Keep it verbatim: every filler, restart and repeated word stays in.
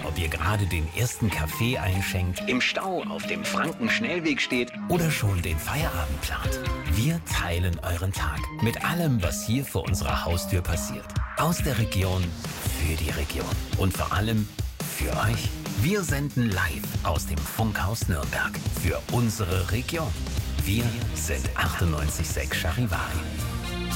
ob ihr gerade den ersten Kaffee einschenkt, im Stau auf dem Franken-Schnellweg steht oder schon den Feierabend plant. Wir teilen euren Tag mit allem, was hier vor unserer Haustür passiert. Aus der Region, für die Region und vor allem für euch. Wir senden live aus dem Funkhaus Nürnberg für unsere Region. Wir sind achtundneunzig Komma sechs Charivari.